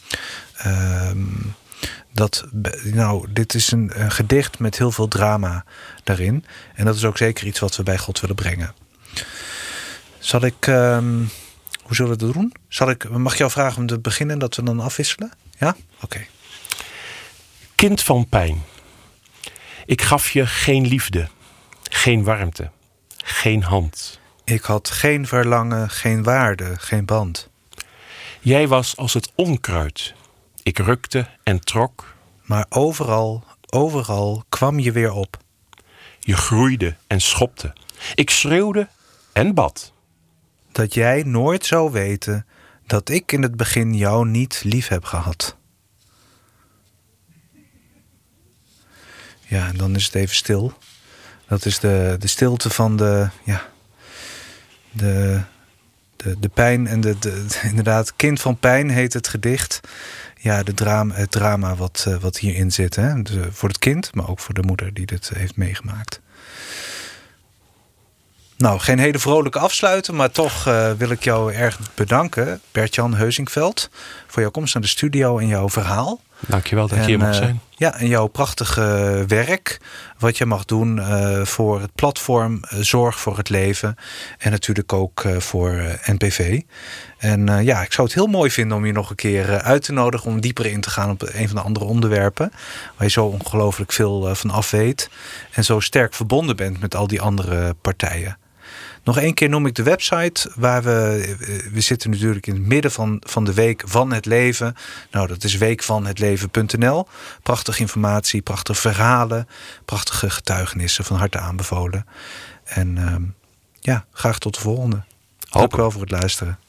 um, dat, nou, dit is een, een gedicht met heel veel drama daarin. En dat is ook zeker iets wat we bij God willen brengen. Zal ik, um, hoe zullen we dat doen? Zal ik, mag ik jou vragen om te beginnen, dat we dan afwisselen? Ja? Oké. Okay. Kind van pijn. Ik gaf je geen liefde, geen warmte, geen hand. Ik had geen verlangen, geen waarde, geen band. Jij was als het onkruid. Ik rukte en trok. Maar overal, overal kwam je weer op. Je groeide en schopte. Ik schreeuwde en bad. Dat jij nooit zou weten dat ik in het begin jou niet lief heb gehad. Ja, en dan is het even stil. Dat is de, de stilte van de, ja, de, de, de pijn en de, de, inderdaad, Kind van pijn heet het gedicht. Ja, de drama, het drama wat, uh, wat hierin zit. Hè? Dus, uh, voor het kind, maar ook voor de moeder die dit heeft meegemaakt. Nou, geen hele vrolijke afsluiten, maar toch uh, wil ik jou erg bedanken, Bert-Jan Heusingveld, voor jouw komst naar de studio en jouw verhaal. Dankjewel dat en, je hier mag uh, zijn. Ja, en jouw prachtige werk, wat je mag doen uh, voor het platform uh, Zorg voor het Leven. En natuurlijk ook uh, voor uh, N P V. En uh, ja, ik zou het heel mooi vinden om je nog een keer uh, uit te nodigen, om dieper in te gaan op een van de andere onderwerpen, waar je zo ongelooflijk veel uh, van af weet. En zo sterk verbonden bent met al die andere partijen. Nog één keer noem ik de website waar we... We zitten natuurlijk in het midden van, van de Week van het Leven. Nou, dat is week van het leven punt n l. Prachtige informatie, prachtige verhalen, prachtige getuigenissen, van harte aanbevolen. En uh, ja, graag tot de volgende. Dank u wel voor het luisteren.